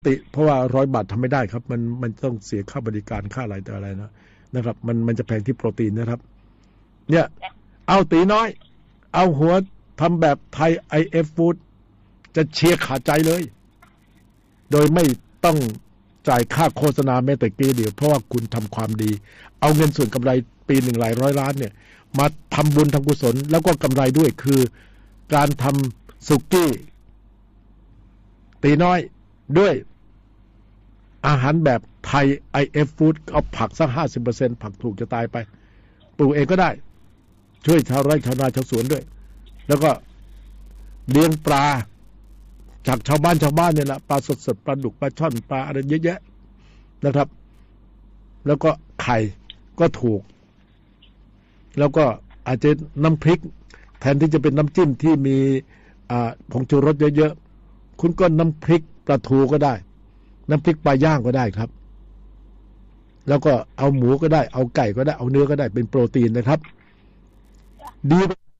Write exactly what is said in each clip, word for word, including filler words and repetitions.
ติเพราะว่าร้อยบาททำไม่ได้ครับมันมันต้องเสียค่าบริการค่าอะไรต่ออะไรนะนะครับมันมันจะแพงที่โปรตีนนะครับเนี่ยเอาตีน้อยเอาหัวทำแบบไทย ไอ เอฟ Food จะเชียร์ขาดใจเลยโดยไม่ต้องจ่ายค่าโฆษณาแม้แต่กี้เดียวเพราะว่าคุณทำความดีเอาเงินส่วนกำไรปีหนึ่งหลายร้อยล้านเนี่ยมาทำบุญทำกุศลแล้วก็กำไรด้วยคือการทำสุกี้ตีน้อยด้วยอาหารแบบไทย ไอ เอฟ Food เอาผักสัก ห้าสิบเปอร์เซ็นต์ ผักถูกจะตายไปปลูกเองก็ได้ช่วยชาวไร่ชาวนาชาวสวนด้วยแล้วก็เลี้ยงปลาจากชาวบ้านชาวบ้านเนี่ยแหละปลาสดๆปลาดุกปลาช่อนปลาอะไรเยอะแยะนะครับแล้วก็ไข่ก็ถูกแล้วก็อาจจะน้ำพริกแทนที่จะเป็นน้ำจิ้มที่มีผงชูรสเยอะๆคุณก็น้ำพริกปลาทูก็ได้น้ำพริกปลาย่างก็ได้ครับแล้วก็เอาหมูก็ได้เอาไก่ก็ได้เอาเนื้อก็ได้เป็นโปรตีนนะครับดี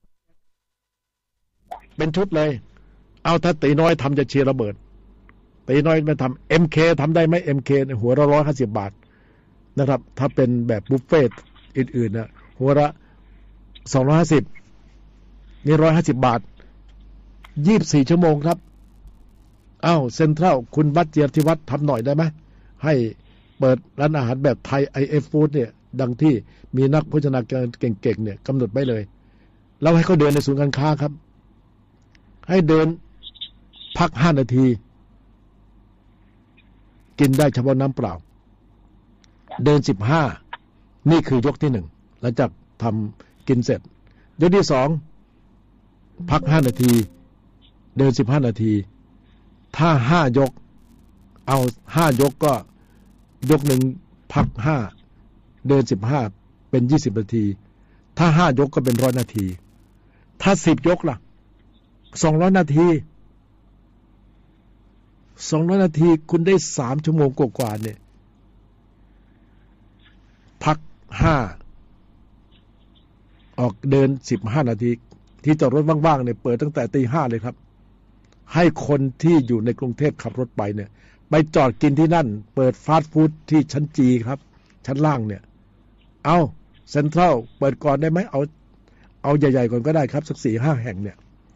เป็นชุดเลยเอาถ้าตีน้อยทำจะเชียร์ระเบิดตีน้อยไม่ทำ เอ็ม เค ทำได้ไหม เอ็ม เค หัวละร้อยห้าสิบบาทนะครับถ้าเป็นแบบบุฟเฟ่ต์อื่นๆนะหัวละสองร้อยห้าสิบนี่ร้อยห้าสิบบาทยี่สิบสี่ชั่วโมงครับอ้าวเซ็นทรัลคุณบัตเจียรธิวัฒน์ทำหน่อยได้ไหมให้เปิดร้านอาหารแบบไทย ไอ เอฟ Food เนี่ยดังที่มีนักโภชนาการเก่งๆเนี่ยกำหนดไว้เลยแล้วให้เขาเดินในศูนย์การค้าครับให้เดินพักห้านาทีกินได้เฉพาะน้ำเปล่าเดินสิบห้านี่คือยกที่หนึ่งหลังจากทำกินเสร็จยกที่สองพักห้านาทีเดินสิบห้านาทีถ้าห้ายกเอาห้ายกก็ยกหนึ่งพักห้าเดินสิบห้าเป็นยี่สิบนาทีถ้าห้ายกก็เป็นร้อยนาทีถ้าสิบยกล่ะสองร้อยนาทีสองร้อยนาทีคุณได้สามชั่วโมงกว่าๆเนี่ยพักห้าออกเดินสิบห้านาทีที่จอดรถว่างๆเนี่ยเปิดตั้งแต่ตีห้าเลยครับให้คนที่อยู่ในกรุงเทพขับรถไปเนี่ยไปจอดกินที่นั่นเปิดฟาสต์ฟู้ดที่ชั้นจีครับชั้นล่างเนี่ยเอาเซ็นทรัลเปิดก่อนได้ไหมเอาเอาใหญ่ๆก่อนก็ได้ครับสักสี่ห้าแห่งเนี่ย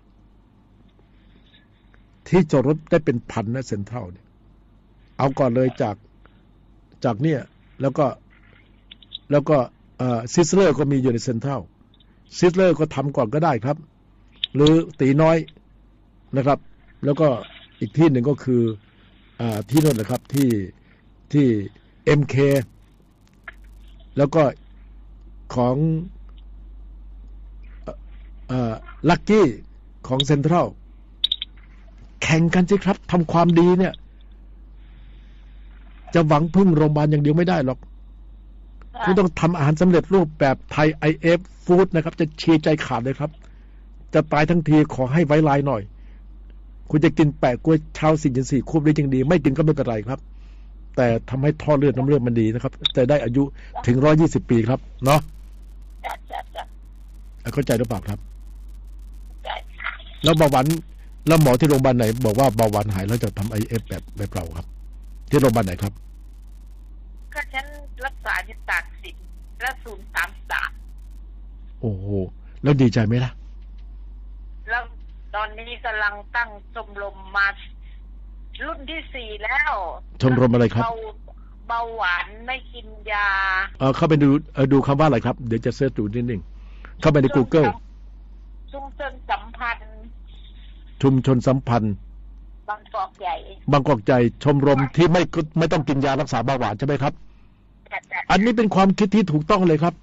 ที่จอดรถได้เป็นพันนะเซ็นทรัลเนี่ยเอาก่อนเลยจากจากเนี่ยแล้วก็แล้วก็เอ่อซิสเลอร์ก็มีอยู่ในเซ็นทรัลซิสเลอร์ก็ทำก่อนก็ได้ครับหรือตีน้อยนะครับแล้วก็อีกที่หนึ่งก็คืออ่าที่นั่นนะครับที่ที่ เอ็ม เค แล้วก็ของเอ่อลัคกี้ของเซ็นทรัลแข่งกันสิครับทำความดีเนี่ยจะหวังพึ่งโรงพยาบาลอย่างเดียวไม่ได้หรอกคุณต้องทำอาหารสำเร็จรูปแบบไทย ไอ เอฟ Food นะครับจะเชียร์ใจขาดเลยครับจะตายทั้งทีขอให้ไว้ลายหน่อยคุณจะกินแปะกล้วยเช้าสี่สี่ควบได้ยังดีไม่กินก็ไม่เป็นไรครับแต่ทำให้ท่อเลือดน้ำเลือดมันดีนะครับจะได้อายุถึงร้อยยี่สิบปีครับเนาะเข้าใจหรือเปล่าครับแล้วเบาหวานแล้วหมอที่โรงพยาบาลไหนบอกว่าเบาหวานหายแล้วจะทำไอเอฟแบบแบบเราครับที่โรงพยาบาลไหนครับก็ฉันรักษาที่ตากสินและศูนย์สามสามโอ้โหแล้วดีใจไหมล่ะแล้วตอนนี้กำลังตั้งชมรมมารุ่นที่สี่แล้วชมรมอะไรครับเบาหวานไม่กินยาเออเข้าไปดูเออดูคำว่าอะไรครับเดี๋ยวจะเสิร์ชดูนิดนึงเข้าไปใน Google ชุมชนสัมพันธ์ชุมชนสัมพันธ์บางกอกใหญ่บางกอกใหญ่ชมรมที่ไม่ไม่ต้องกินยารักษาเบาหวานใช่ไหมครับอันนี้เป็นความคิดที่ถูกต้องเลยครับ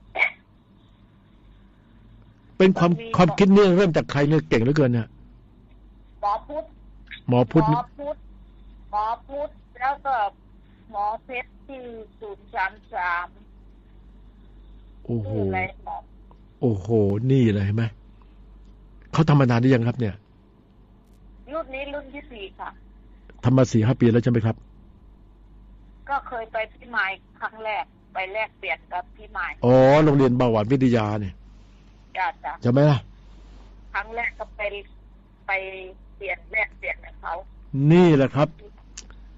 เป็นความความคิดนี่เริ่มจากใครเนี่ยเก่งเหลือเกินเนี่ยหมอพุทธหมอพุทธหมอพุทธหมอพุทธแล้วก็หมอเพชรที่ศูนย์สามสามโอ้โหโอ้โหนี่เลยเห็นไหมเขาทำมานานได้ยังครับเนี่ยรุ่นนี้รุ่นที่สี่ค่ะทำมาสี่ห้าปีแล้วใช่ไหมครับก็เคยไปพี่ไม้ครั้งแรกไปแลกเปลี่ยนกับพี่ไม้อ๋อโรงเรียนเบาหวานวิทยาเนี่ยจ้าจ้าใช่ไหมล่ะครั้งแรกก็ไปไปเปลี่ยนแลกเปลี่ยนกับเขานี่แหละครับ